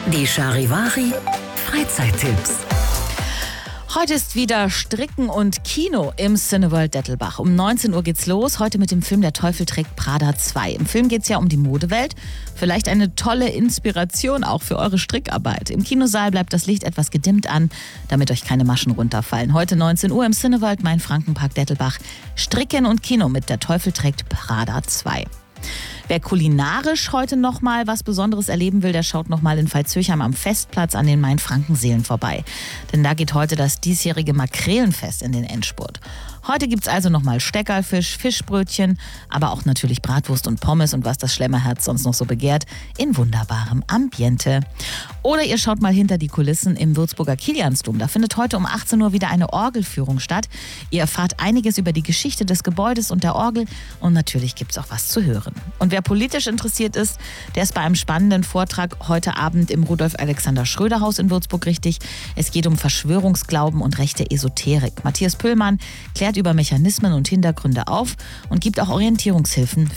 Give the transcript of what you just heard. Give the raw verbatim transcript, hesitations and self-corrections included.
Die Charivari Freizeittipps. Heute ist wieder Stricken und Kino im Cineworld Dettelbach. Um neunzehn Uhr geht's los, heute mit dem Film Der Teufel trägt Prada zwei. Im Film geht's ja um die Modewelt. Vielleicht eine tolle Inspiration auch für eure Strickarbeit. Im Kinosaal bleibt das Licht etwas gedimmt an, damit euch keine Maschen runterfallen. Heute neunzehn Uhr im Cineworld Main-Frankenpark Dettelbach. Stricken und Kino mit Der Teufel trägt Prada zwei. Wer kulinarisch heute noch mal was Besonderes erleben will, der schaut noch mal in Veitshöchheim am Festplatz an den Main-Franken-Seelen vorbei. Denn da geht heute das diesjährige Makrelenfest in den Endspurt. Heute gibt's also noch mal Steckerlfisch, Fischbrötchen, aber auch natürlich Bratwurst und Pommes und was das Schlemmerherz sonst noch so begehrt, in wunderbarem Ambiente. Oder ihr schaut mal hinter die Kulissen im Würzburger Kiliansdom. Da findet heute um achtzehn Uhr wieder eine Orgelführung statt. Ihr erfahrt einiges über die Geschichte des Gebäudes und der Orgel und natürlich gibt's auch was zu hören. Und wer politisch interessiert ist, der ist bei einem spannenden Vortrag heute Abend im Rudolf-Alexander-Schröder-Haus in Würzburg richtig. Es geht um Verschwörungsglauben und rechte Esoterik. Matthias Püllmann klärt über Mechanismen und Hintergründe auf und gibt auch Orientierungshilfen